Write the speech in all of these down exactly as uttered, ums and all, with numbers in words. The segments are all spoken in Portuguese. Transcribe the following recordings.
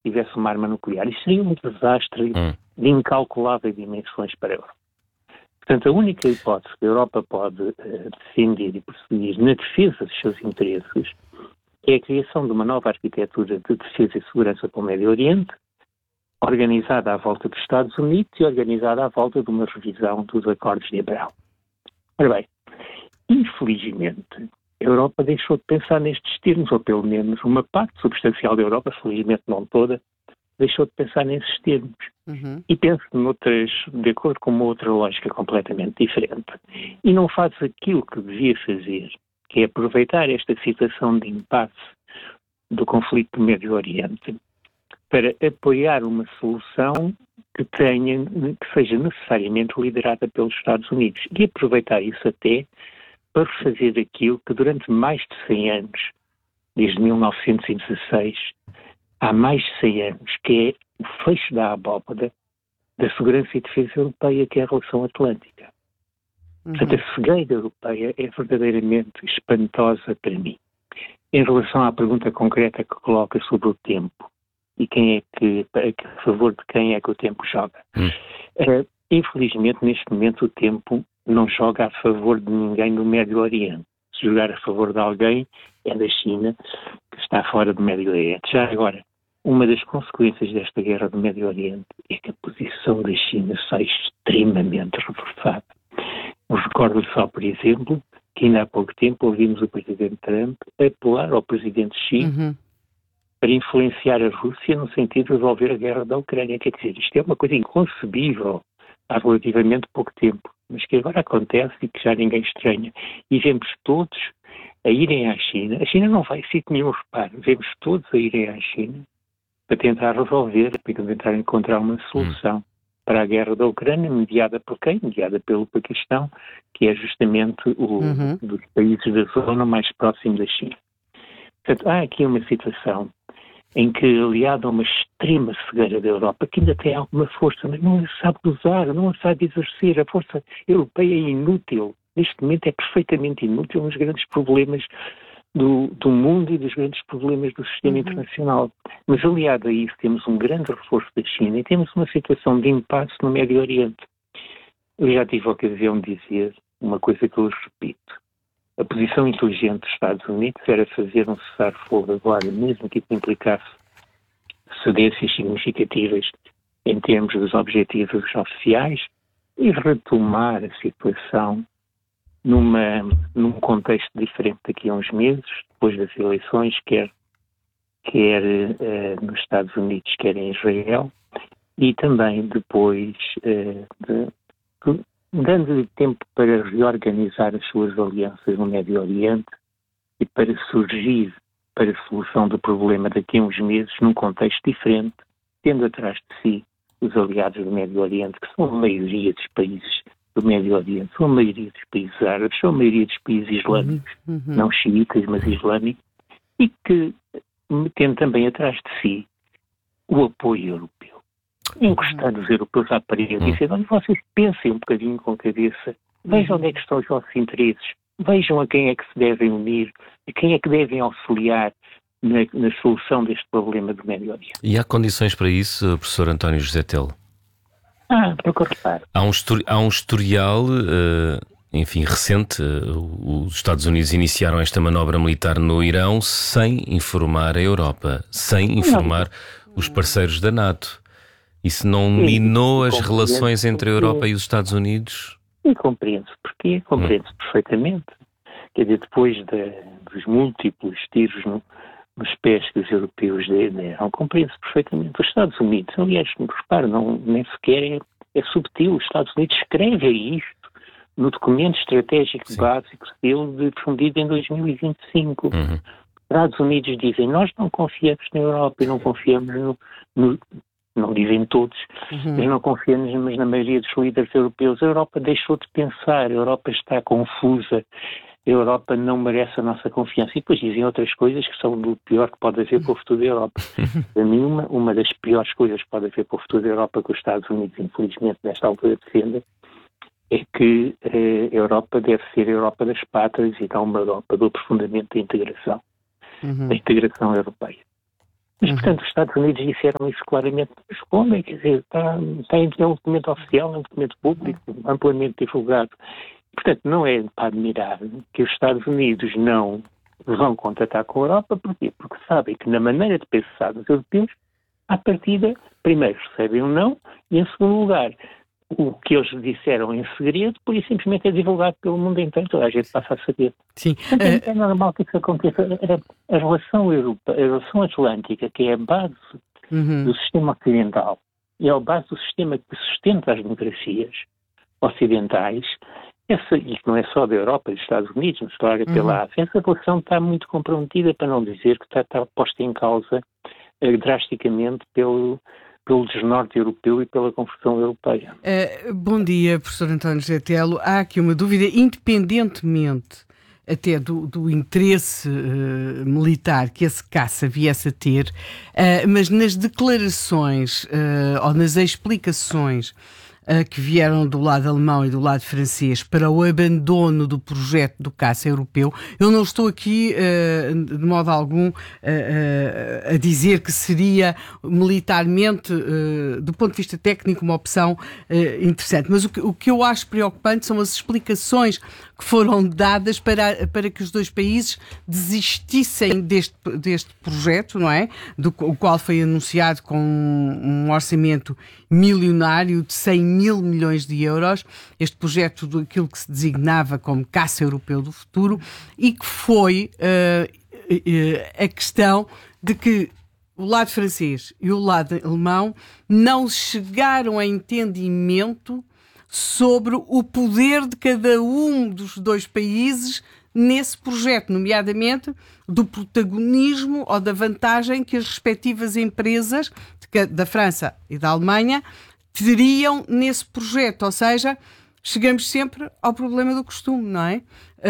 tivesse uma arma nuclear. Isso seria um desastre hum. de incalculáveis dimensões para a Europa. Portanto, a única hipótese que a Europa pode uh, defender e prosseguir na defesa dos seus interesses é a criação de uma nova arquitetura de defesa e segurança para o Médio Oriente, organizada à volta dos Estados Unidos e organizada à volta de uma revisão dos Acordos de Abrão. Ora bem, infelizmente, a Europa deixou de pensar nestes termos, ou pelo menos uma parte substancial da Europa, felizmente não toda, deixou de pensar nesses termos. Uhum. E pensa noutras, de acordo com uma outra lógica completamente diferente. E não faz aquilo que devia fazer, que é aproveitar esta situação de impasse do conflito do Médio Oriente para apoiar uma solução que tenha, que seja necessariamente liderada pelos Estados Unidos. E aproveitar isso até para fazer aquilo que durante mais de cem anos, desde mil novecentos e dezasseis, há mais de cem anos, que é o fecho da abóbada da segurança e defesa europeia, que é a relação atlântica. Uhum. Portanto, a cegueira europeia é verdadeiramente espantosa para mim. Em relação à pergunta concreta que coloca sobre o tempo, e quem é que, a favor de quem é que o tempo joga. Hum. Uh, infelizmente, neste momento, o tempo não joga a favor de ninguém no Médio Oriente. Se jogar a favor de alguém, é da China, que está fora do Médio Oriente. Já agora, uma das consequências desta guerra do Médio Oriente é que a posição da China sai extremamente reforçada. Eu recordo só, por exemplo, que ainda há pouco tempo ouvimos o Presidente Trump apelar ao Presidente Xi Uhum. para influenciar a Rússia no sentido de resolver a guerra da Ucrânia. Quer dizer, isto é uma coisa inconcebível há relativamente pouco tempo, mas que agora acontece e que já ninguém estranha. E vemos todos a irem à China. A China não vai ser nenhum reparo. Vemos todos a irem à China para tentar resolver, para tentar encontrar uma solução hum. para a guerra da Ucrânia, mediada por quem? Mediada pelo Paquistão, que é justamente o Uhum. dos países da zona mais próximo da China. Portanto, há aqui uma situação em que, aliado a uma extrema cegueira da Europa, que ainda tem alguma força, mas não a sabe usar, não a sabe exercer, a força europeia é inútil. Neste momento é perfeitamente inútil nos grandes problemas do, do mundo e dos grandes problemas do sistema Uhum. internacional. Mas, aliado a isso, temos um grande reforço da China e temos uma situação de impasse no Médio Oriente. Eu já tive a ocasião de dizer uma coisa que eu repito. A posição inteligente dos Estados Unidos era fazer um cessar-fogo agora, mesmo que isso implicasse cedências significativas em termos dos objetivos oficiais, e retomar a situação numa, num contexto diferente daqui a uns meses, depois das eleições, quer, quer uh, nos Estados Unidos, quer em Israel, e também depois uh, de, de dando-lhe tempo para reorganizar as suas alianças no Médio Oriente e para surgir para a solução do problema daqui a uns meses num contexto diferente, tendo atrás de si os aliados do Médio Oriente, que são a maioria dos países do Médio Oriente, são a maioria dos países árabes, são a maioria dos países islâmicos, Uhum. não xiitas, mas islâmicos, e que tendo também atrás de si o apoio europeu. Encostar os europeus à parede e dizer, olha, vocês pensem um bocadinho com a cabeça, vejam onde é que estão os vossos interesses, vejam a quem é que se devem unir, a quem é que devem auxiliar na, na solução deste problema do Médio Oriente. E há condições para isso, professor António José Telo? Ah, para que eu repare. Há um, histori- há um historial, uh, enfim, recente. Uh, os Estados Unidos iniciaram esta manobra militar no Irão sem informar a Europa, sem informar não. os parceiros da NATO. Isso não minou as relações entre a Europa e os Estados Unidos? E compreende-se porquê, compreende-se hum. perfeitamente. Quer dizer, depois de, dos múltiplos tiros no, nos pés que os europeus deram, compreende-se perfeitamente. Os Estados Unidos, aliás, repare, não, nem sequer é, é subtil, os Estados Unidos escrevem isto no documento estratégico Sim. básico dele, difundido em dois mil e vinte e cinco. Uhum. Os Estados Unidos dizem, nós não confiamos na Europa e não confiamos no... no não dizem todos, uhum. mas não confiamos, mas na maioria dos líderes europeus. A Europa deixou de pensar, a Europa está confusa, a Europa não merece a nossa confiança. E depois dizem outras coisas que são do pior que pode haver para o futuro da Europa. Para mim, uma, uma das piores coisas que pode haver para o futuro da Europa, que os Estados Unidos, infelizmente, nesta altura defendem, é que eh, a Europa deve ser a Europa das pátrias e não uma Europa do aprofundamento da integração, uhum. da integração europeia. Mas, portanto, os Estados Unidos disseram isso claramente. Mas como é? Quer dizer, está, está em, é um documento oficial, é um documento público, amplamente divulgado. Portanto, não é para admirar que os Estados Unidos não vão contatar com a Europa. Porquê? Porque sabem que na maneira de pensar dos europeus, à partida, primeiro recebem um não, e em segundo lugar, o que eles disseram em segredo, por isso simplesmente é divulgado pelo mundo inteiro, toda a gente passa a saber. Sim. Portanto, é, é normal que isso aconteça. A, a relação europeia, a relação atlântica, que é a base uhum. do sistema ocidental, e é a base do sistema que sustenta as democracias ocidentais, essa, e que não é só da Europa, dos Estados Unidos, mas claro, uhum. pela África, essa relação está muito comprometida, para não dizer que está, está posta em causa eh, drasticamente pelo pelo desnorte europeu e pela confusão europeia. Uh, bom dia, professor António José Telo. Há aqui uma dúvida, independentemente até do, do interesse uh, militar que esse caça viesse a ter, uh, mas nas declarações uh, ou nas explicações uh, que vieram do lado alemão e do lado francês para o abandono do projeto do caça europeu, eu não estou aqui uh, de modo algum uh, uh, a dizer que seria militarmente, uh, do ponto de vista técnico, uma opção uh, interessante, mas o que, o que eu acho preocupante são as explicações que foram dadas para, para que os dois países desistissem deste, deste projeto, não é? Do o qual foi anunciado com um, um orçamento milionário de cem mil milhões de euros, este projeto daquilo que se designava como Caça Europeu do Futuro, e que foi uh, uh, a questão de que o lado francês e o lado alemão não chegaram a entendimento sobre o poder de cada um dos dois países nesse projeto, nomeadamente do protagonismo ou da vantagem que as respectivas empresas da França e da Alemanha teriam nesse projeto. Ou seja, chegamos sempre ao problema do costume, não é?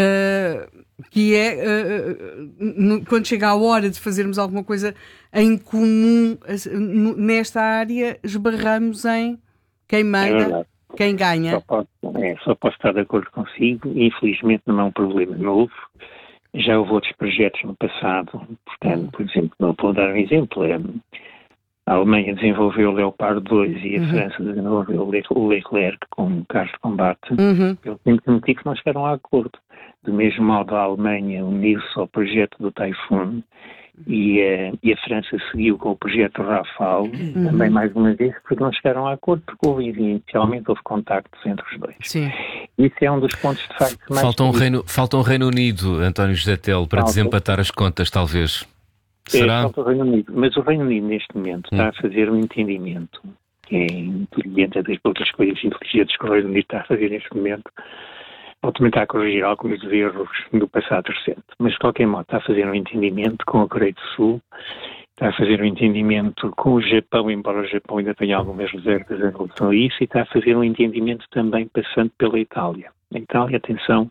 Uh, que é, uh, no, quando chega a hora de fazermos alguma coisa em comum uh, nesta área, esbarramos em quem manda, é quem ganha. Só posso, é, só posso estar de acordo consigo. Infelizmente não é um problema novo. Já houve outros projetos no passado. Portanto, por exemplo, não vou dar um exemplo. É, a Alemanha desenvolveu o Leopard dois e a uhum. França desenvolveu o Leclerc com carros de combate. Uhum. Pelo simples motivo que não chegaram a acordo. Do mesmo modo, a Alemanha uniu-se ao projeto do Typhoon e, uh, e a França seguiu com o projeto Rafale, uhum. também mais uma vez, porque não chegaram a acordo, porque houve, inicialmente houve contactos entre os dois. Sim. Isso é um dos pontos, de facto, mais... Falta um Reino, falta um Reino Unido, António José Telo, para falta. desempatar as contas, talvez. Será? É, falta o Reino Unido. Mas o Reino Unido, neste momento, hum. está a fazer um entendimento, que é inteligente, das poucas coisas inteligentes que o Reino Unido está a fazer neste momento, ou também está a corrigir alguns erros do passado recente. Mas, de qualquer modo, está a fazer um entendimento com a Coreia do Sul, está a fazer um entendimento com o Japão, embora o Japão ainda tenha algumas reservas em relação a isso, e está a fazer um entendimento também passando pela Itália. A Itália, atenção,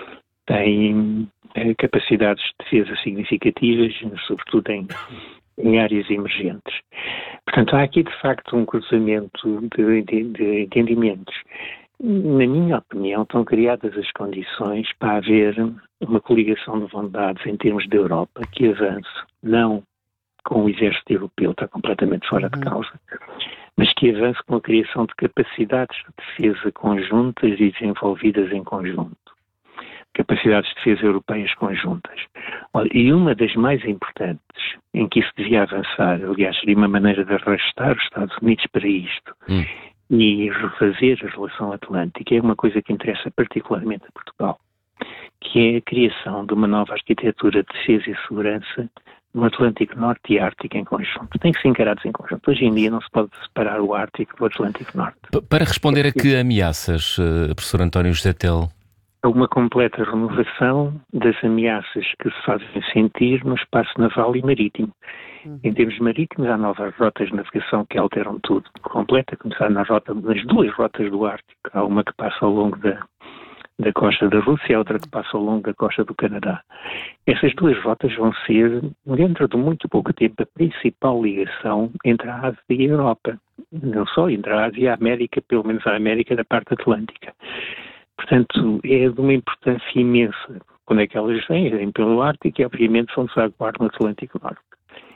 tem eh, capacidades de defesa significativas, sobretudo em, em áreas emergentes. Portanto, há aqui, de facto, um cruzamento de, de, de entendimentos. Na minha opinião, estão criadas as condições para haver uma coligação de vontades em termos da Europa que avance, não com o exército europeu, está completamente fora de causa, mas que avance com a criação de capacidades de defesa conjuntas e desenvolvidas em conjunto. Capacidades de defesa europeias conjuntas. E uma das mais importantes em que isso devia avançar, aliás, seria uma maneira de arrastar os Estados Unidos para isto, hum. e refazer a relação atlântica, é uma coisa que interessa particularmente a Portugal, que é a criação de uma nova arquitetura de defesa e segurança no Atlântico Norte e Ártico em conjunto. Tem que ser encarados em conjunto. Hoje em dia não se pode separar o Ártico do Atlântico Norte. Para responder a que ameaças, professor António José Telo? Uma completa renovação das ameaças que se fazem sentir no espaço naval e marítimo. Uhum. Em termos marítimos, há novas rotas de navegação que alteram tudo. Completa, começar na rota, nas duas rotas do Ártico. Há uma que passa ao longo da, da costa da Rússia e a outra que passa ao longo da costa do Canadá. Essas duas rotas vão ser, dentro de muito pouco tempo, a principal ligação entre a Ásia e a Europa. Não só entre a Ásia e a América, pelo menos a América da parte atlântica. Portanto, é de uma importância imensa. Quando é que elas vêm? Vêm pelo Ártico e, obviamente, são desaguar no Atlântico Norte.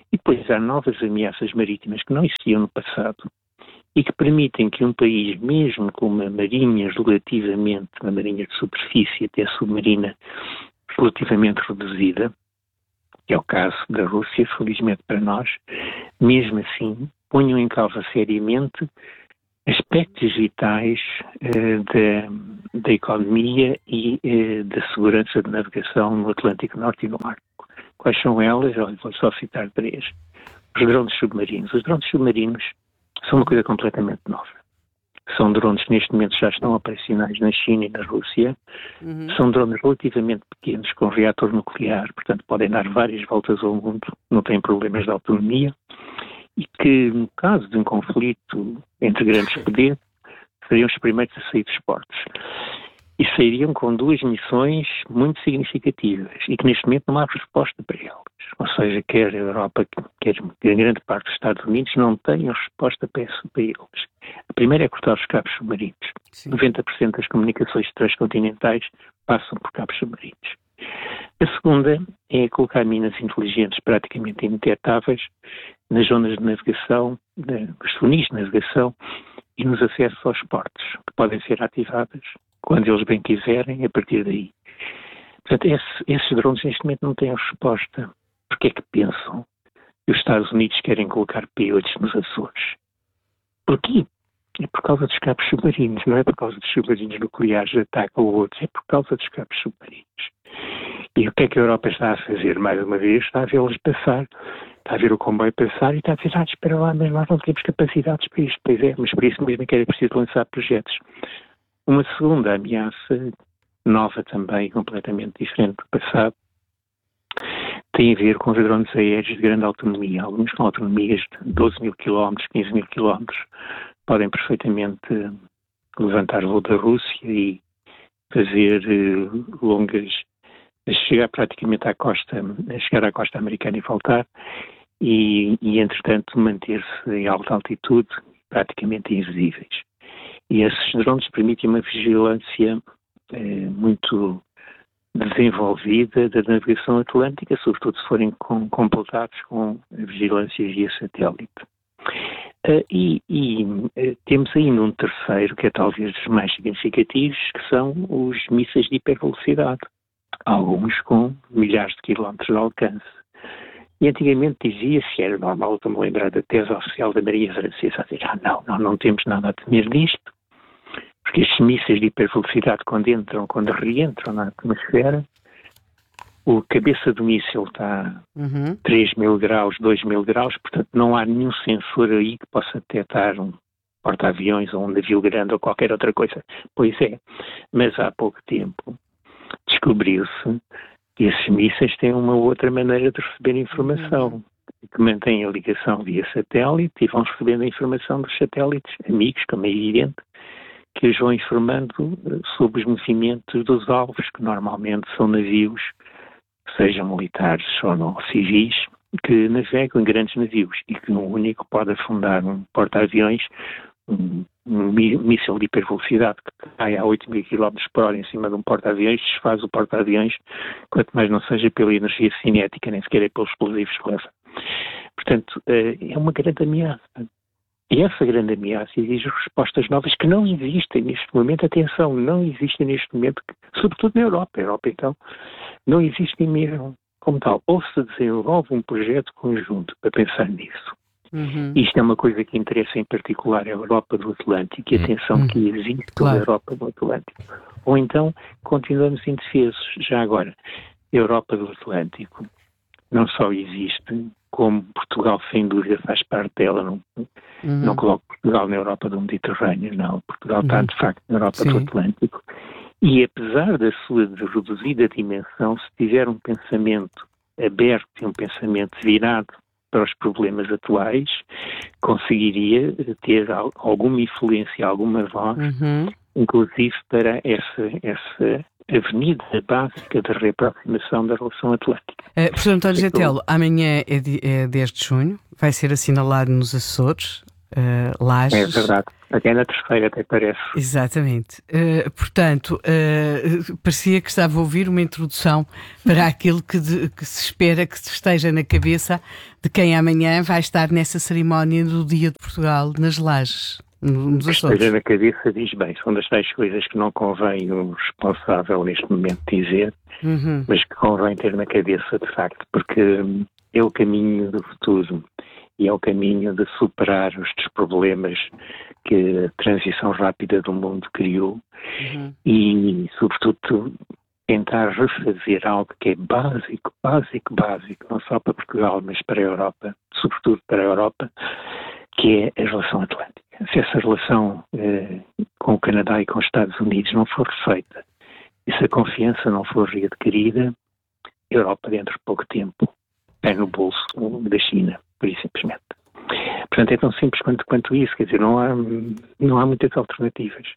E depois há novas ameaças marítimas que não existiam no passado e que permitem que um país, mesmo com uma marinha relativamente, uma marinha de superfície até submarina, relativamente reduzida, que é o caso da Rússia, felizmente para nós, mesmo assim, ponham em causa seriamente aspectos vitais eh, da, da economia e eh, da segurança de navegação no Atlântico Norte e no Ártico. Quais são elas? Olha, vou só citar três. Os drones submarinos. Os drones submarinos são uma coisa completamente nova. São drones que neste momento já estão operacionais na China e na Rússia. Uhum. São drones relativamente pequenos, com reator nuclear, portanto podem dar várias voltas ao mundo, não têm problemas de autonomia, e que, no caso de um conflito entre grandes poderes, seriam os primeiros a sair dos portos. E sairiam com duas missões muito significativas, e que neste momento não há resposta para elas. Ou seja, quer a Europa, quer a grande parte dos Estados Unidos não têm resposta para eles. A primeira é cortar os cabos submarinos. Sim. noventa por cento das comunicações transcontinentais passam por cabos submarinos. A segunda é colocar minas inteligentes praticamente indetetáveis nas zonas de navegação, nos funis de navegação e nos acessos aos portos, que podem ser ativadas quando eles bem quiserem, a partir daí. Portanto, esse, esses drones neste momento não têm resposta. Porque é que pensam que os Estados Unidos querem colocar P oito nos Açores? Porquê? É por causa dos cabos submarinos, não é por causa dos submarinos nucleares de ataque ou outros, é por causa dos cabos submarinos. E o que é que a Europa está a fazer? Mais uma vez, está a vê-los passar, está a ver o comboio passar e está a dizer, ah, espera lá, mas nós não temos capacidades para isto. Pois é, mas por isso mesmo é que era preciso lançar projetos. Uma segunda ameaça, nova também, completamente diferente do passado, tem a ver com os drones aéreos de grande autonomia. Alguns com autonomias de doze mil quilómetros, quinze mil quilómetros, podem perfeitamente levantar voo da Rússia e fazer uh, longas, chegar praticamente à costa, chegar à costa americana e voltar, e, e entretanto manter-se em alta altitude, praticamente invisíveis. E esses drones permitem uma vigilância eh, muito desenvolvida da navegação atlântica, sobretudo se forem com, completados com a vigilância via satélite. Uh, e e uh, temos ainda um terceiro, que é talvez dos mais significativos, que são os mísseis de hipervelocidade, alguns com milhares de quilómetros de alcance. E antigamente dizia-se, era normal, estou-me a lembrar da tese oficial da Marinha Francesa, a dizer, ah não, não, não temos nada a temer disto, porque estes mísseis de hipervelocidade, quando entram, quando reentram na atmosfera, a cabeça do míssil está a uhum. três mil graus, dois mil graus, portanto não há nenhum sensor aí que possa detectar um porta-aviões ou um navio grande ou qualquer outra coisa. Pois é, mas há pouco tempo descobriu-se que esses mísseis têm uma outra maneira de receber informação, uhum. que mantém a ligação via satélite e vão recebendo a informação dos satélites amigos, como é evidente, que os vão informando sobre os movimentos dos alvos, que normalmente são navios, sejam militares ou não civis, que navegam em grandes navios e que um único pode afundar um porta-aviões, um, um míssil de hipervelocidade que cai a oito mil quilómetros por hora em cima de um porta-aviões, desfaz o porta-aviões, quanto mais não seja pela energia cinética, nem sequer é pelos explosivos que leva. Portanto, é uma grande ameaça. E essa grande ameaça exige respostas novas que não existem neste momento. Atenção, não existem neste momento, sobretudo na Europa. A Europa, então, não existem mesmo como tal. Ou se desenvolve um projeto conjunto para pensar nisso. Uhum. Isto é uma coisa que interessa em particular a Europa do Atlântico, e atenção uhum. que existe toda claro. a Europa do Atlântico. Ou então, continuamos indefesos. Já agora, a Europa do Atlântico não só existe, como Portugal, sem dúvida, faz parte dela. Não, uhum. não coloco Portugal na Europa do Mediterrâneo, não. Portugal uhum. está, de facto, na Europa Sim. do Atlântico. E, apesar da sua reduzida dimensão, se tiver um pensamento aberto e um pensamento virado para os problemas atuais, conseguiria ter alguma influência, alguma voz, uhum. inclusive para essa, essa avenida básica da reaproximação da relação atlântica. Uh, professor António José Tello, amanhã é, é dez de junho, vai ser assinalado nos Açores. uh, Lajes. É verdade. Até na terceira, até parece. Exatamente. Uh, portanto, uh, parecia que estava a ouvir uma introdução para aquilo que, de, que se espera que esteja na cabeça de quem amanhã vai estar nessa cerimónia do Dia de Portugal nas Lajes. Nos Açores. Esteja na cabeça, diz bem, são das tais coisas que não convém o responsável neste momento dizer, uhum. mas que convém ter na cabeça de facto, porque é o caminho do futuro e é o caminho de superar os problemas que a transição rápida do mundo criou uhum. e, sobretudo, tentar refazer algo que é básico, básico, básico, não só para Portugal, mas para a Europa, sobretudo para a Europa, que é a relação atlântica. Se essa relação eh, com o Canadá e com os Estados Unidos não for refeita e se a confiança não for readquirida, a Europa, dentro de pouco tempo, é no bolso da China, por isso simplesmente. Portanto, é tão simples quanto, quanto isso, quer dizer, não há, não há muitas alternativas.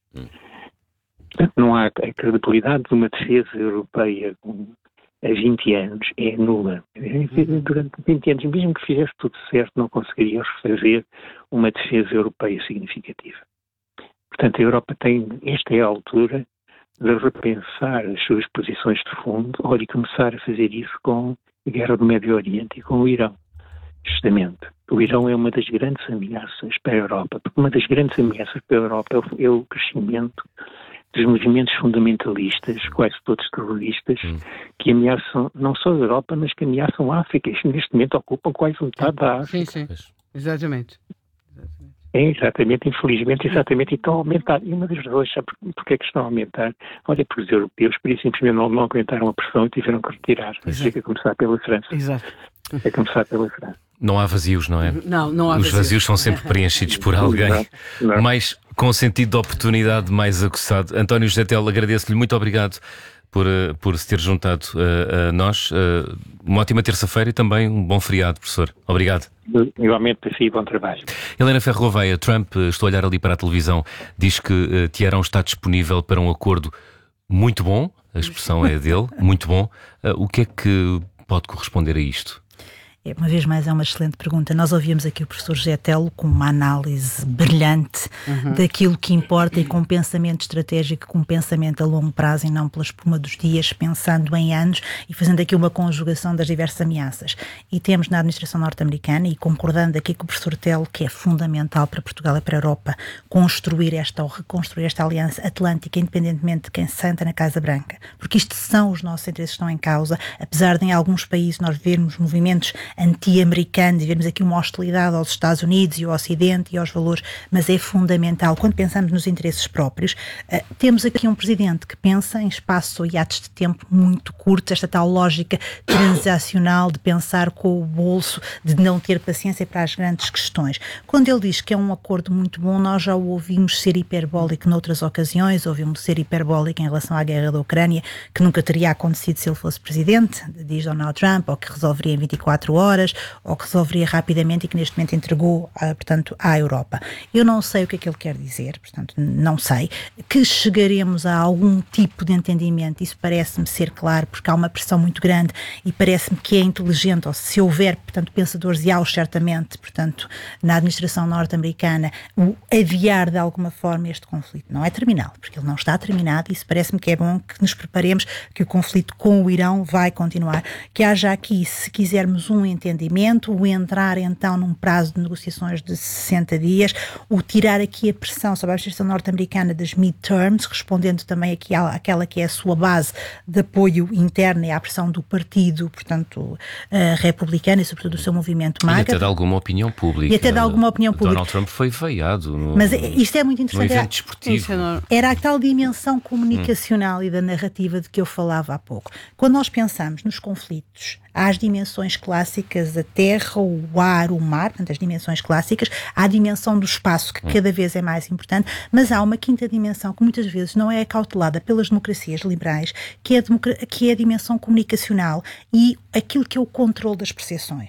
Portanto, não há a credibilidade de uma defesa europeia há vinte anos é nula. Durante vinte anos, mesmo que fizesse tudo certo, não conseguiria refazer uma defesa europeia significativa. Portanto, a Europa tem, esta é a altura de repensar as suas posições de fundo, olha, e começar a fazer isso com a guerra do Médio Oriente e com o Irão. Justamente. O Irão é uma das grandes ameaças para a Europa, porque uma das grandes ameaças para a Europa é o crescimento dos movimentos fundamentalistas, quase todos terroristas, hum. que ameaçam não só a Europa, mas que ameaçam a África. E neste momento ocupam quase metade da África. Sim, sim. Exatamente. exatamente. É, exatamente, infelizmente, exatamente. E estão a aumentar. E uma das razões, sabe porque é que estão a aumentar? Olha, porque os europeus, por isso, simplesmente não, não aguentaram a pressão e tiveram que retirar. Exato. É a começar pela França. Exato. É a começar pela França. Não há vazios, não é? Não, não há Os vazios. vazios são sempre preenchidos por alguém, não, não. mas com sentido de oportunidade mais aguçado. António José Telo, agradeço-lhe, muito obrigado por, por se ter juntado a, a nós. Uma ótima terça-feira e também um bom feriado, professor. Obrigado. Igualmente para si, bom trabalho. Helena Ferro Gouveia, Trump, estou a olhar ali para a televisão, diz que uh, Teherão está disponível para um acordo muito bom, a expressão é dele, muito bom. Uh, o que é que pode corresponder a isto? É, uma vez mais, é uma excelente pergunta. Nós ouvimos aqui o professor José Telo com uma análise brilhante uhum. daquilo que importa e com um pensamento estratégico, com um pensamento a longo prazo e não pela espuma dos dias, pensando em anos e fazendo aqui uma conjugação das diversas ameaças. E temos na administração norte-americana, e concordando aqui com o professor Telo, que é fundamental para Portugal e para a Europa construir esta ou reconstruir esta aliança atlântica, independentemente de quem se senta na Casa Branca. Porque isto são os nossos interesses que estão em causa, apesar de em alguns países nós vermos movimentos anti-americanos e vermos aqui uma hostilidade aos Estados Unidos e ao Ocidente e aos valores, mas é fundamental, quando pensamos nos interesses próprios, uh, temos aqui um presidente que pensa em espaço e atos de tempo muito curtos, esta tal lógica transacional de pensar com o bolso, de não ter paciência para as grandes questões. Quando ele diz que é um acordo muito bom, nós já o ouvimos ser hiperbólico noutras ocasiões, ouvimos ser hiperbólico em relação à guerra da Ucrânia, que nunca teria acontecido se ele fosse presidente, diz Donald Trump, ou que resolveria em vinte e quatro horas, ou que resolveria rapidamente e que neste momento entregou, uh, portanto, à Europa. Eu não sei o que é que ele quer dizer, portanto, não sei. Que chegaremos a algum tipo de entendimento, isso parece-me ser claro, porque há uma pressão muito grande e parece-me que é inteligente, ou se houver, portanto, pensadores, e há certamente, portanto, na administração norte-americana, o adiar de alguma forma este conflito. Não é terminado, porque ele não está terminado, e isso parece-me que é bom que nos preparemos que o conflito com o Irão vai continuar, que haja aqui, se quisermos, um entendimento, o entrar então num prazo de negociações de sessenta dias, o tirar aqui a pressão sobre a administração norte-americana das midterms, respondendo também aqui à, àquela que é a sua base de apoio interno e à pressão do partido, portanto, uh, republicano e sobretudo do seu movimento MAGA. E até de alguma opinião pública. E até de alguma opinião pública. Donald Trump foi veiado no, Mas isto é muito interessante. no evento desportivo. Era a tal dimensão comunicacional hum. e da narrativa de que eu falava há pouco. Quando nós pensamos nos conflitos, há as dimensões clássicas, a terra, o ar, o mar, portanto, as dimensões clássicas, há a dimensão do espaço, que cada vez é mais importante, mas há uma quinta dimensão que muitas vezes não é acautelada pelas democracias liberais, que é a, democra- que é a dimensão comunicacional e aquilo que é o controle das percepções.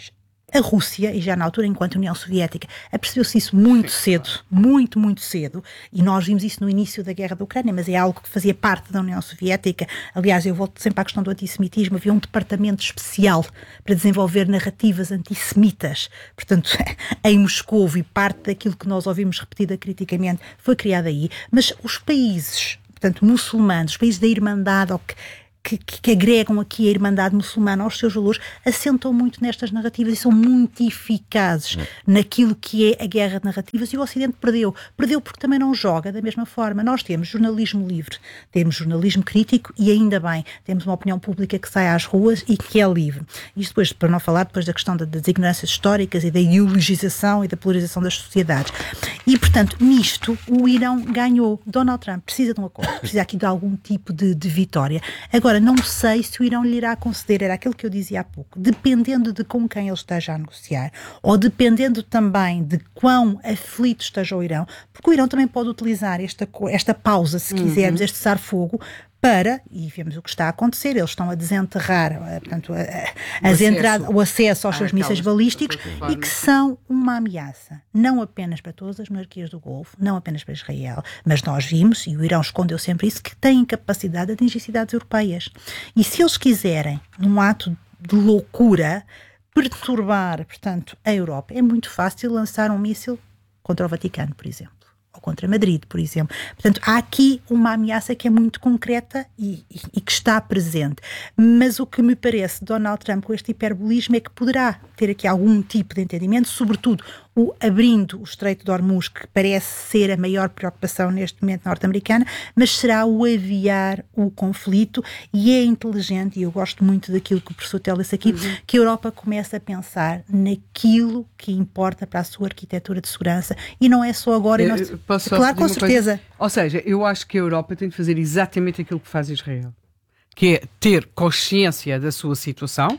A Rússia, e já na altura, enquanto União Soviética, apercebeu-se isso muito cedo, muito, muito cedo, e nós vimos isso no início da guerra da Ucrânia, mas é algo que fazia parte da União Soviética. Aliás, eu volto sempre à questão do antissemitismo, havia um departamento especial para desenvolver narrativas antissemitas, portanto, em Moscovo, e parte daquilo que nós ouvimos repetida criticamente foi criado aí, mas os países, portanto, muçulmanos, os países da Irmandade, ou que Que, que, que agregam aqui a Irmandade Muçulmana aos seus valores, assentam muito nestas narrativas e são muito eficazes é. naquilo que é a guerra de narrativas, e o Ocidente perdeu. Perdeu porque também não joga da mesma forma. Nós temos jornalismo livre, temos jornalismo crítico e ainda bem, temos uma opinião pública que sai às ruas e que é livre. Isto depois, para não falar depois da questão das ignorâncias históricas e da ideologização e da polarização das sociedades. E, portanto, nisto o Irão ganhou. Donald Trump precisa de um acordo, precisa aqui de algum tipo de, de vitória. Agora, Agora, não sei se o Irão lhe irá conceder, era aquilo que eu dizia há pouco, dependendo de com quem ele esteja a negociar, ou dependendo também de quão aflito esteja o Irão, porque o Irão também pode utilizar esta, esta pausa, se quisermos, uhum. este cessar-fogo, para, e vemos o que está a acontecer, eles estão a desenterrar, portanto, a, a, as entradas, o acesso aos seus mísseis balísticos, e que são uma ameaça, não apenas para todas as monarquias do Golfo, não apenas para Israel, mas nós vimos, e o Irão escondeu sempre isso, que têm capacidade de atingir cidades europeias. E se eles quiserem, num ato de loucura, perturbar, portanto, a Europa, é muito fácil lançar um míssil contra o Vaticano, por exemplo. Ou contra Madrid, por exemplo. Portanto, há aqui uma ameaça que é muito concreta e, e, e que está presente. Mas o que me parece, Donald Trump, com este hiperbolismo, é que poderá ter aqui algum tipo de entendimento, sobretudo o abrindo o Estreito de Hormuz, que parece ser a maior preocupação neste momento norte-americana, mas será o adiar o conflito, e é inteligente, e eu gosto muito daquilo que o professor Telo disse aqui, uhum. que a Europa começa a pensar naquilo que importa para a sua arquitetura de segurança, e não é só agora. Eu, nós... posso claro, com certeza. Coisa? Ou seja, eu acho que a Europa tem de fazer exatamente aquilo que faz Israel, que é ter consciência da sua situação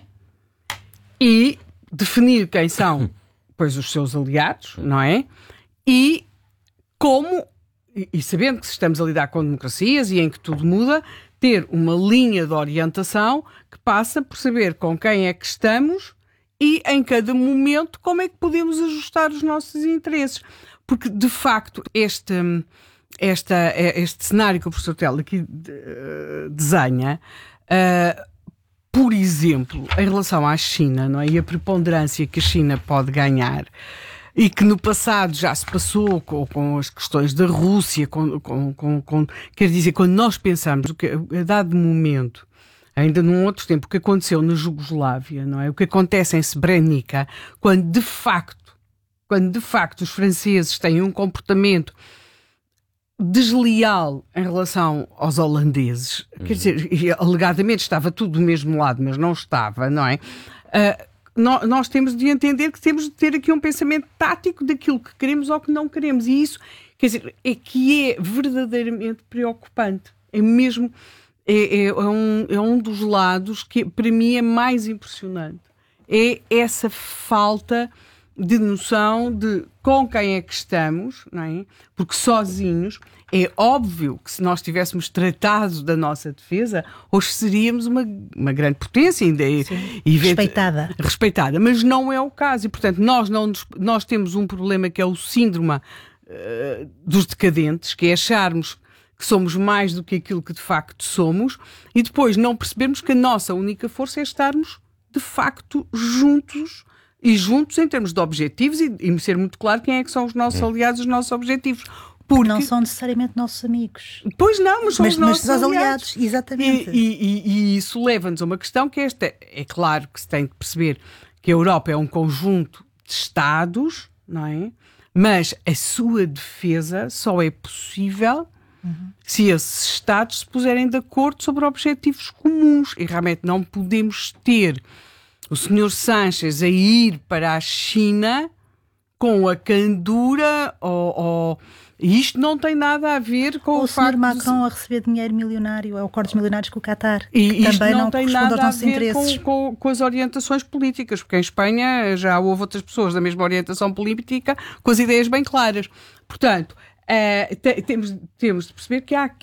e definir quem são pois os seus aliados, não é? E como, e, e sabendo que estamos a lidar com democracias e em que tudo muda, ter uma linha de orientação que passa por saber com quem é que estamos e em cada momento como é que podemos ajustar os nossos interesses. Porque, de facto, este, esta, este cenário que o professor Telo aqui desenha, uh, por exemplo, em relação à China, não é? E a preponderância que a China pode ganhar, e que no passado já se passou com, com as questões da Rússia, com, com, com, com, quer dizer, quando nós pensamos o que, a dado momento, ainda num outro tempo, o que aconteceu na Jugoslávia, não é? O que acontece em Srebrenica, quando de facto, quando de facto os franceses têm um comportamento desleal em relação aos holandeses, uhum. quer dizer, alegadamente estava tudo do mesmo lado, mas não estava, não é? Uh, nós, nós temos de entender que temos de ter aqui um pensamento tático daquilo que queremos ou que não queremos, e isso, quer dizer, é que é verdadeiramente preocupante. É mesmo, é, é, é, um, é um dos lados que para mim é mais impressionante. É essa falta de noção de com quem é que estamos, não é? Porque sozinhos é óbvio que se nós tivéssemos tratado da nossa defesa, hoje seríamos uma, uma grande potência ainda e, respeitada. respeitada, mas não é o caso, e portanto nós, não, nós temos um problema que é o síndrome uh, dos decadentes, que é acharmos que somos mais do que aquilo que de facto somos, e depois não percebermos que a nossa única força é estarmos de facto juntos, e juntos em termos de objetivos, e, e ser muito claro quem é que são os nossos aliados, os nossos objetivos. Porque... Não são necessariamente nossos amigos. Pois não, mas são mas, os nossos mas aliados. aliados. Exatamente. E, e, e, e isso leva-nos a uma questão que esta, é claro que se tem de perceber que a Europa é um conjunto de Estados, não é? Mas a sua defesa só é possível uhum. se esses Estados se puserem de acordo sobre objetivos comuns, e realmente não podemos ter o senhor Sánchez a ir para a China com a candura ou, ou... E isto não tem nada a ver com ou o, o facto senhor Macron de... a receber dinheiro milionário, ou acordos milionários com o Qatar, e que isto também não, não tem corresponde nada aos nossos a ver interesses. Com, com, com as orientações políticas, porque em Espanha já houve outras pessoas da mesma orientação política com as ideias bem claras. Portanto, uh, te, temos, temos de perceber que há aqui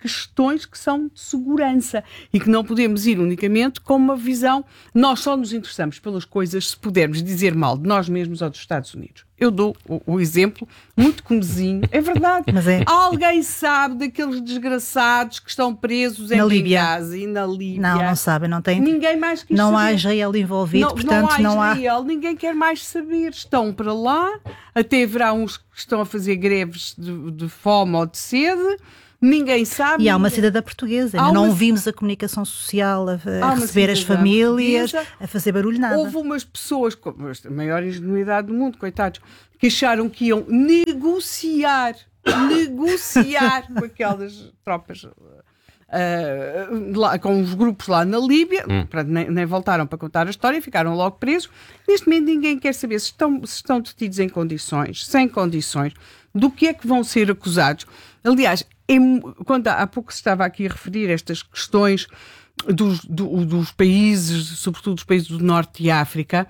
questões que são de segurança e que não podemos ir unicamente com uma visão. Nós só nos interessamos pelas coisas se pudermos dizer mal de nós mesmos ou dos Estados Unidos. Eu dou o, o exemplo muito comezinho, é verdade. Mas é. Alguém sabe daqueles desgraçados que estão presos em Na Líbia. Benghazi, na Líbia? Não, não sabem, não tem. Ninguém mais quis Não saber. há Israel envolvido, não, portanto não há não Israel, há. ninguém quer mais saber. Estão para lá, até haverá uns que estão a fazer greves de, de fome ou de sede. Ninguém sabe. E há uma ninguém... cidadã portuguesa. Há não uma... vimos a comunicação social a, a receber as cidadã famílias, portuguesa. a fazer barulho, nada. Houve umas pessoas com a maior ingenuidade do mundo, coitados, que acharam que iam negociar, negociar com aquelas tropas, uh, lá, com os grupos lá na Líbia, hum. para, nem, nem voltaram para contar a história, ficaram logo presos. Neste momento ninguém quer saber se estão, se estão detidos em condições, sem condições, do que é que vão ser acusados. Aliás, é, quando há pouco se estava aqui a referir estas questões dos, do, dos países, sobretudo dos países do Norte de África,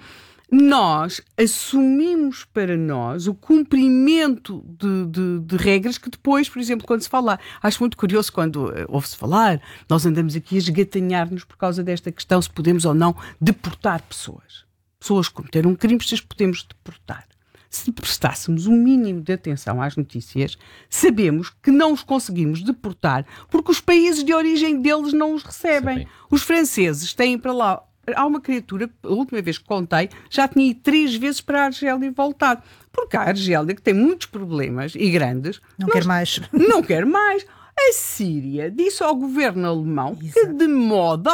nós assumimos para nós o cumprimento de, de, de regras que depois, por exemplo, quando se fala, acho muito curioso quando uh, ouve-se falar, nós andamos aqui a esgatanhar-nos por causa desta questão, se podemos ou não deportar pessoas. Pessoas que cometeram crimes, se as podemos deportar. Se prestássemos um mínimo de atenção às notícias, sabemos que não os conseguimos deportar porque os países de origem deles não os recebem. Sim. Os franceses têm para lá... Há uma criatura, a última vez que contei, já tinha ido três vezes para a Argélia e voltado. Porque a Argélia, que tem muitos problemas e grandes... Não quer mais. Não quer mais. A Síria disse ao governo alemão Exato. que de modo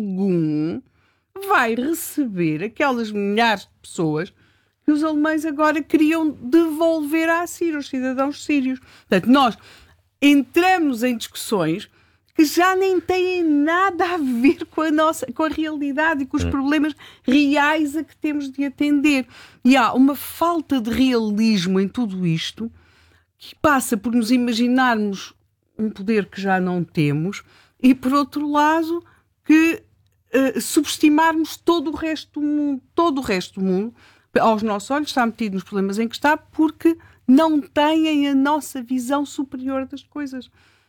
algum vai receber aquelas milhares de pessoas que os alemães agora queriam devolver à Síria, os cidadãos sírios. Portanto, nós entramos em discussões que já nem têm nada a ver com a nossa, com a realidade e com os problemas reais a que temos de atender. E há uma falta de realismo em tudo isto que passa por nos imaginarmos um poder que já não temos e, por outro lado, que uh, subestimarmos todo o resto do mundo. Todo o resto do mundo, aos nossos olhos, está metido nos problemas em que está porque não têm a nossa visão superior das coisas.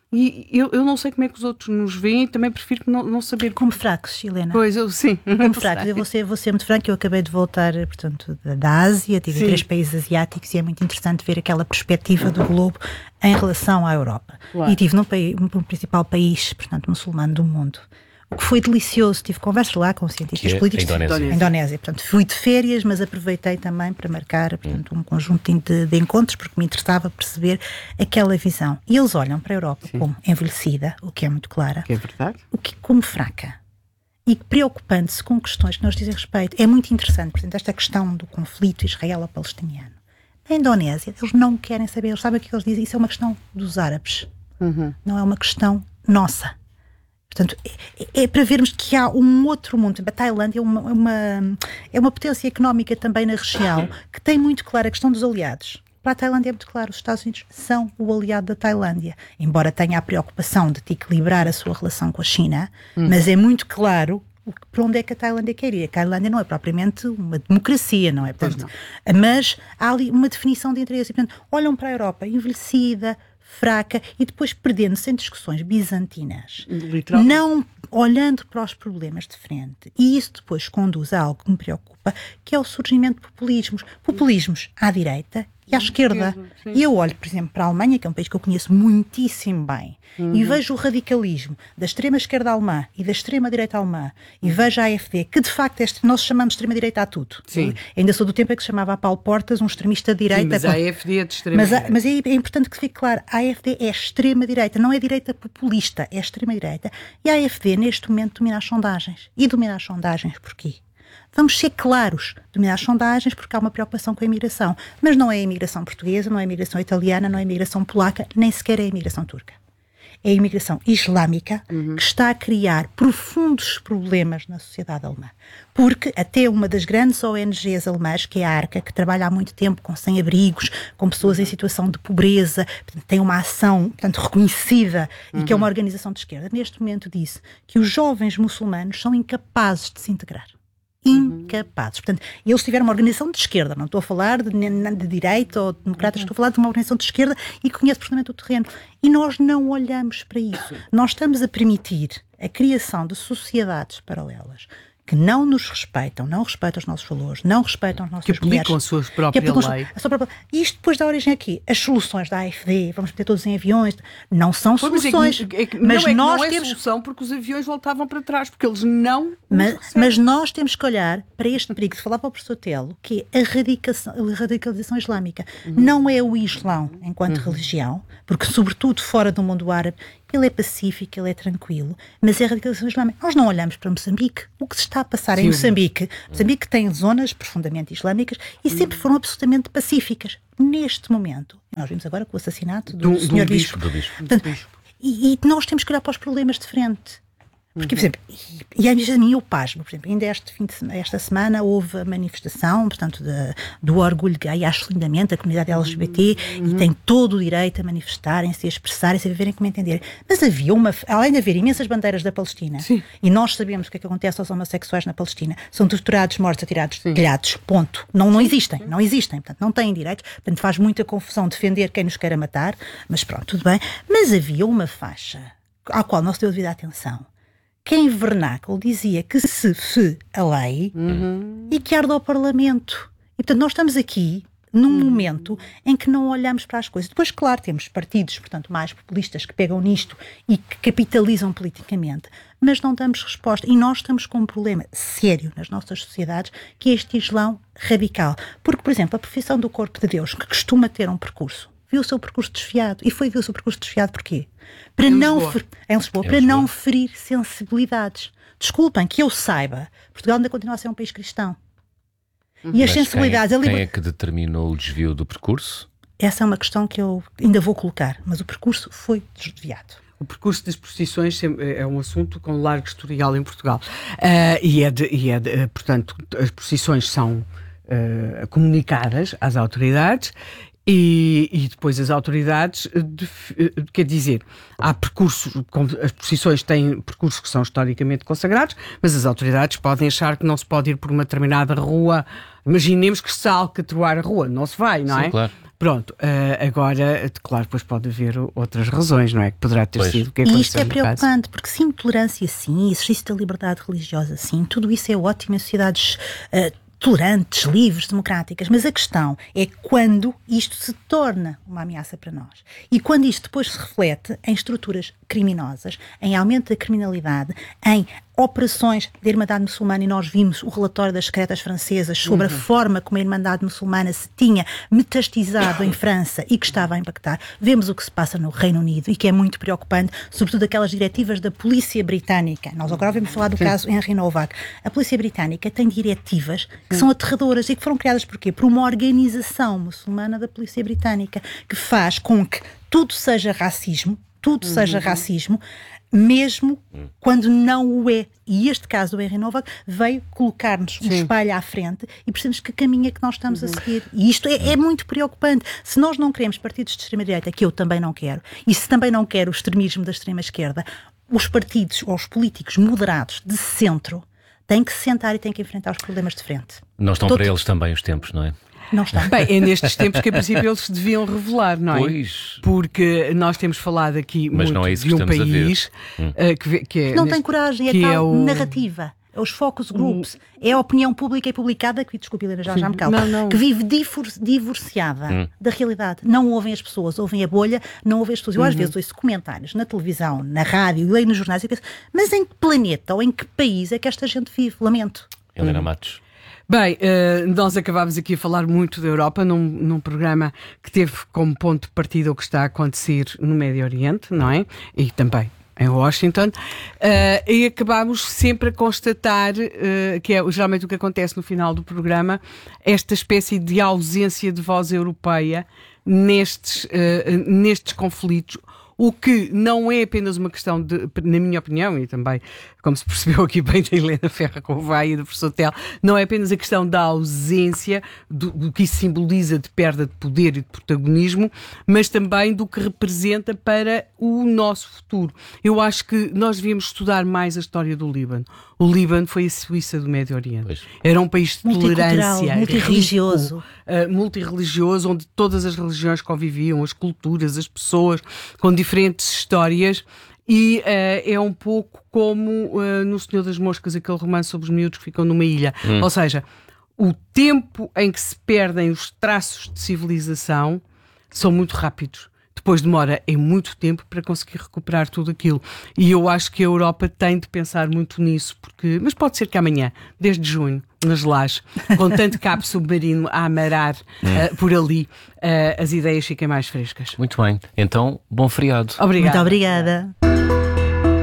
E eu, eu não sei como é que os outros nos veem e também prefiro não, não saber. Como fracos, Helena. Pois, eu sim. Como fracos. Eu vou ser, vou ser muito franco, eu acabei de voltar, portanto, da, da Ásia, tive Sim. três países asiáticos e é muito interessante ver aquela perspectiva do globo em relação à Europa. Claro. E tive no, país, no principal país, portanto, muçulmano do mundo. O que foi delicioso, tive conversas lá com cientistas que é políticos. a Indonésia. A Indonésia. Portanto, fui de férias, mas aproveitei também para marcar, portanto, um conjunto de, de encontros, porque me interessava perceber aquela visão. E eles olham para a Europa Sim. como envelhecida, o que é muito clara, que é verdade. o que como fraca. E preocupando-se com questões que nos dizem respeito. É muito interessante, portanto, esta questão do conflito israelo-palestiniano. Na Indonésia, eles não querem saber, eles sabem o que eles dizem, isso é uma questão dos árabes. Uhum. Não é uma questão nossa. Portanto, é, é para vermos que há um outro mundo. A Tailândia é uma, uma, é uma potência económica também na região que tem muito clara a questão dos aliados. Para a Tailândia é muito claro, os Estados Unidos são o aliado da Tailândia. Embora tenha a preocupação de equilibrar a sua relação com a China, hum. mas é muito claro para onde é que a Tailândia quer ir. A Tailândia não é propriamente uma democracia, não é? Portanto, não. Mas há ali uma definição de interesse. Portanto, olham para a Europa envelhecida, fraca e depois perdendo-se em discussões bizantinas, não olhando para os problemas de frente. E isso depois conduz a algo que me preocupa, que é o surgimento de populismos. Populismos à direita e à esquerda. E eu olho, por exemplo, para a Alemanha, que é um país que eu conheço muitíssimo bem, uhum. e vejo o radicalismo da extrema-esquerda alemã e da extrema-direita alemã, e vejo a AfD, que de facto este, nós chamamos de extrema-direita a tudo. Sim. Ainda sou do tempo em que se chamava a Paulo Portas um extremista de direita. Sim, mas a AfD é de extrema-direita. Mas, mas é, é importante que fique claro, a AfD é extrema-direita, não é direita populista, é extrema-direita. E a AfD, neste momento, domina as sondagens. E domina as sondagens porquê? Vamos ser claros, dominar as sondagens porque há uma preocupação com a imigração. Mas não é a imigração portuguesa, não é a imigração italiana, não é a imigração polaca, nem sequer é a imigração turca. É a imigração islâmica uhum. que está a criar profundos problemas na sociedade alemã. Porque até uma das grandes O N Gs alemãs, que é a ARCA, que trabalha há muito tempo com sem-abrigos, com pessoas em situação de pobreza, portanto, tem uma ação portanto, reconhecida uhum. e que é uma organização de esquerda, neste momento disse que os jovens muçulmanos são incapazes de se integrar. Uhum. incapazes. Portanto, eles tiveram uma organização de esquerda, não estou a falar de, de direita ou de democratas, estou a falar de uma organização de esquerda e que conhece profundamente o terreno. E nós não olhamos para isso. Nós estamos a permitir a criação de sociedades paralelas que não nos respeitam, não respeitam os nossos valores, não respeitam as nossas que mulheres. aplicam a sua própria que aplicam lei. A sua própria... E isto depois dá origem aqui. As soluções da A F D, vamos meter todos em aviões, não são Pois, soluções. Mas, é que, é que, mas não, é que nós não é temos... solução porque os aviões voltavam para trás, porque eles não... Mas, mas nós temos que olhar para este perigo que falava para o professor Telo, que é a, radicação, a radicalização islâmica. Uhum. Não é o Islão enquanto uhum. religião, porque sobretudo fora do mundo árabe, ele é pacífico, ele é tranquilo, mas é a radicalização islâmica. Nós não olhamos para Moçambique. O que se está a passar Sim. em Moçambique, Moçambique tem zonas profundamente islâmicas e sempre foram absolutamente pacíficas. Neste momento, nós vimos agora com o assassinato do, do senhor do Bispo. bispo. bispo. Portanto, bispo. E, e nós temos que olhar para os problemas de frente. Porque, por exemplo, e, e a mim eu pasmo, por exemplo, ainda este fim de semana, esta semana houve a manifestação, portanto, de, do orgulho gay, acho lindamente, a comunidade L G B T, uhum. e tem todo o direito a manifestarem-se, a expressarem-se, a viverem como entenderem. Mas havia uma, além de haver imensas bandeiras da Palestina, Sim. e nós sabemos o que é que acontece aos homossexuais na Palestina, são torturados, mortos, atirados, Sim. telhados, ponto. Não, não existem, não existem, portanto, não têm direitos, portanto, faz muita confusão defender quem nos queira matar, mas pronto, tudo bem. Mas havia uma faixa à qual não se deu devida atenção, que em vernáculo dizia que se fe a lei uhum. e que arde ao Parlamento. E, portanto, nós estamos aqui num uhum. momento em que não olhamos para as coisas. Depois, claro, temos partidos, portanto, mais populistas que pegam nisto e que capitalizam politicamente, mas não damos resposta. E nós estamos com um problema sério nas nossas sociedades, que é este Islão radical. Porque, por exemplo, a profissão do corpo de Deus, que costuma ter um percurso, viu o seu percurso desviado. E foi viu o seu percurso desviado porquê? Para em não Lisboa. Fer... em Lisboa, em para Lisboa. não ferir sensibilidades. Desculpem, que eu saiba, Portugal ainda continua a ser um país cristão. Uhum. E as Mas sensibilidades... Quem, a liber... quem é que determinou o desvio do percurso? Essa é uma questão que eu ainda vou colocar, mas o percurso foi desviado. O percurso das procissões é um assunto com largo historial em Portugal. Uh, e é, de, e é de, portanto, as procissões são uh, comunicadas às autoridades. E, e depois as autoridades, de, quer dizer, há percursos, as procissões têm percursos que são historicamente consagrados, mas as autoridades podem achar que não se pode ir por uma determinada rua. Imaginemos que se alcatroar a rua, não se vai, não Sim, é? Claro. Pronto, uh, agora, claro, depois pode haver outras razões, não é? Que poderá ter pois. sido o que E aconteceu isto é no preocupante, caso. porque sim, tolerância sim, exercício da liberdade religiosa sim, tudo isso é ótimo em sociedades uh, tolerantes, livres, democráticas, mas a questão é quando isto se torna uma ameaça para nós. E quando isto depois se reflete em estruturas criminosas, em aumento da criminalidade, em operações da Irmandade Muçulmana, e nós vimos o relatório das secretas francesas sobre uhum. a forma como a Irmandade Muçulmana se tinha metastizado em França e que estava a impactar. Vemos o que se passa no Reino Unido e que é muito preocupante, sobretudo aquelas diretivas da polícia britânica. Nós agora vamos falar do Sim. caso Henry Novak. A polícia britânica tem diretivas que Sim. são aterradoras e que foram criadas por quê? Por uma organização muçulmana da polícia britânica que faz com que tudo seja racismo, tudo uhum. seja racismo, mesmo hum. quando não o é. E este caso do Henry Novak veio colocar-nos um espelho à frente e percebemos que caminho é que nós estamos uhum. a seguir. E isto é, é muito preocupante. Se nós não queremos partidos de extrema-direita, que eu também não quero, e se também não quero o extremismo da extrema-esquerda, os partidos ou os políticos moderados de centro têm que se sentar e têm que enfrentar os problemas de frente. Não estão Todo... para eles também os tempos, não é? Não está. Bem, é nestes tempos que a princípio eles se deviam revelar, não é? Pois. Porque nós temos falado aqui Mas muito não é isso de que um estamos país a ver. uh, que, que é... Não neste, tem coragem, é que tal é o... narrativa. É os focus groups, é a opinião pública e publicada, que, desculpe, Helena, já, já me calo, não, não. que vive divor, divorciada hum. da realidade. Não ouvem as pessoas, ouvem a bolha, não ouvem as pessoas. Eu uhum. às vezes ouço comentários na televisão, na rádio, leio nos jornais e penso, mas em que planeta ou em que país é que esta gente vive? Lamento. Helena hum. Matos. Bem, uh, nós acabámos aqui a falar muito da Europa num, num programa que teve como ponto de partida o que está a acontecer no Médio Oriente, não é? E também em Washington, uh, e acabámos sempre a constatar, uh, que é geralmente o que acontece no final do programa, esta espécie de ausência de voz europeia nestes, uh, nestes conflitos, O que não é apenas uma questão de, na minha opinião, e também, como se percebeu aqui bem da Helena Ferra Convai e do professor Tel, não é apenas a questão da ausência do, do que isso simboliza de perda de poder e de protagonismo, mas também do que representa para o nosso futuro. Eu acho que nós devíamos estudar mais a história do Líbano. O Líbano foi a Suíça do Médio Oriente. Pois. Era um país de tolerância, multirreligioso. Rico, uh, multirreligioso, onde todas as religiões conviviam, as culturas, as pessoas, com diferentes histórias. E uh, é um pouco como uh, no Senhor das Moscas, aquele romance sobre os miúdos que ficam numa ilha. Hum. Ou seja, o tempo em que se perdem os traços de civilização são muito rápidos. Depois demora é muito tempo para conseguir recuperar tudo aquilo. E eu acho que a Europa tem de pensar muito nisso, porque, mas pode ser que amanhã, desde junho, nas lajes, com tanto cabo submarino a amarar uh, por ali, uh, as ideias fiquem mais frescas. Muito bem. Então, bom feriado. Obrigada. Muito obrigada.